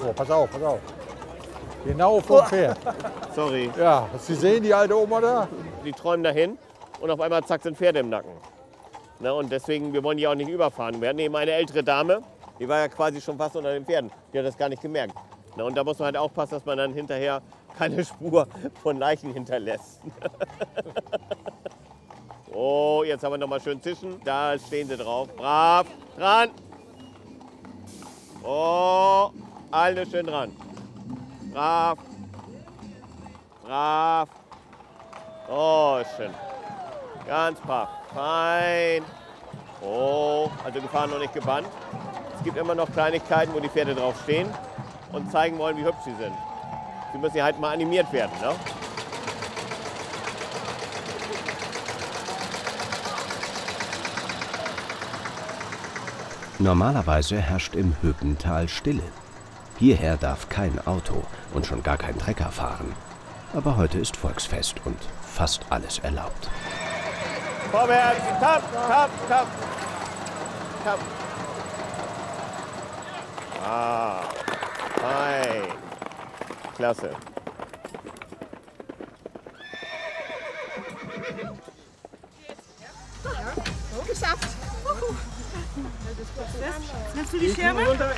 vor. Pass auf, pass auf. Genau vom Pferd. Sorry. Ja, hast du gesehen, die alte Oma da? Die träumen dahin und auf einmal zack sind Pferde im Nacken. Ne, und deswegen, wir wollen die auch nicht überfahren. Wir hatten eben eine ältere Dame, die war ja quasi schon fast unter den Pferden. Die hat das gar nicht gemerkt. Ne, und da muss man halt aufpassen, dass man dann hinterher keine Spur von Leichen hinterlässt. Oh, jetzt haben wir noch mal schön zischen. Da stehen sie drauf. Brav, dran. Oh, alle schön dran. Brav. Brav. Oh, schön. Ganz brav. Fein. Oh, also Gefahren noch nicht gebannt. Es gibt immer noch Kleinigkeiten, wo die Pferde drauf stehen und zeigen wollen, wie hübsch sie sind. Sie müssen ja halt mal animiert werden, ne? Normalerweise herrscht im Höpental Stille. Hierher darf kein Auto und schon gar kein Trecker fahren. Aber heute ist Volksfest und fast alles erlaubt. Vorwärts, tap, tap, tap. Tap. Ah, fein. Klasse. Geschafft. Nimmst du die Schere?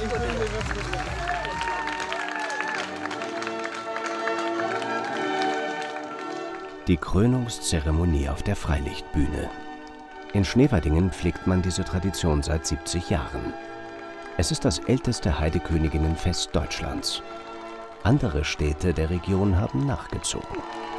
Die Krönungszeremonie auf der Freilichtbühne. In Schneverdingen pflegt man diese Tradition seit 70 Jahren. Es ist das älteste Heideköniginnenfest Deutschlands. Andere Städte der Region haben nachgezogen.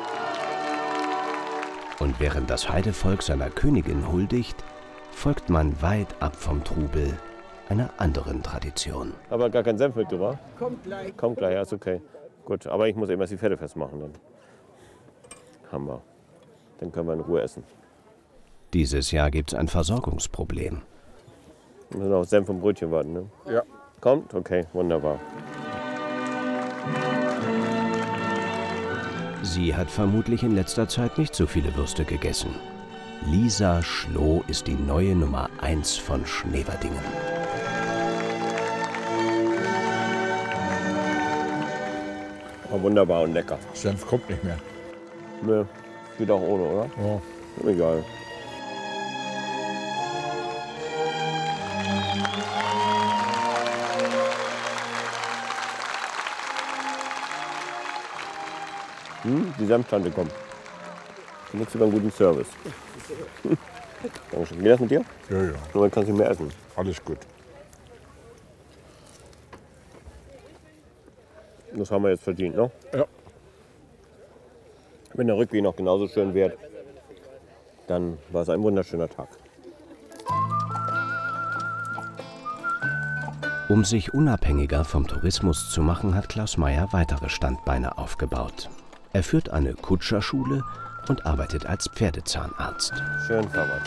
Und während das Heidevolk seiner Königin huldigt, folgt man weit ab vom Trubel einer anderen Tradition. Aber gar kein Senf mitgebracht? Kommt gleich. Kommt gleich, ja, ist okay. Gut, aber ich muss eben erst die Pferde festmachen. Dann haben wir. Dann können wir in Ruhe essen. Dieses Jahr gibt es ein Versorgungsproblem. Wir müssen auf Senf und Brötchen warten, ne? Ja. Kommt? Okay, wunderbar. Sie hat vermutlich in letzter Zeit nicht so viele Würste gegessen. Lisa Schloh ist die neue Nummer 1 von Schneverdingen. Aber wunderbar und lecker. Senf kommt nicht mehr. Ne, geht auch ohne, oder? Ja. Egal. Die Senftante kommt. Nichts über einen guten Service. Dankeschön. Geht das mit dir? Ja, ja. Nur dann kannst du nicht mehr essen. Alles gut. Das haben wir jetzt verdient, ne? Ja. Wenn der Rückweg noch genauso schön wird, dann war es ein wunderschöner Tag. Um sich unabhängiger vom Tourismus zu machen, hat Klaus Meyer weitere Standbeine aufgebaut. Er führt eine Kutscherschule und arbeitet als Pferdezahnarzt. Schön vorwärts.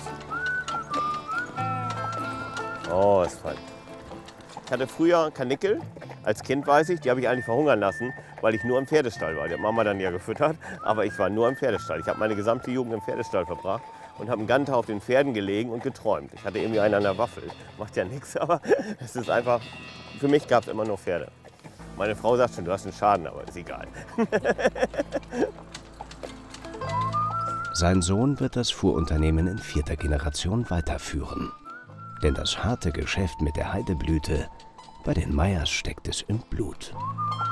Oh, ist fein. Ich hatte früher Karnickel, als Kind weiß ich, die habe ich eigentlich verhungern lassen, weil ich nur im Pferdestall war. Die hat Mama dann ja gefüttert, aber ich war nur im Pferdestall. Ich habe meine gesamte Jugend im Pferdestall verbracht und habe einen ganzen Tag auf den Pferden gelegen und geträumt. Ich hatte irgendwie einen an der Waffel. Macht ja nichts, aber es ist einfach, für mich gab es immer nur Pferde. Meine Frau sagt schon, du hast einen Schaden, aber ist egal. Sein Sohn wird das Fuhrunternehmen in 4. Generation weiterführen. Denn das harte Geschäft mit der Heideblüte, bei den Meyers steckt es im Blut.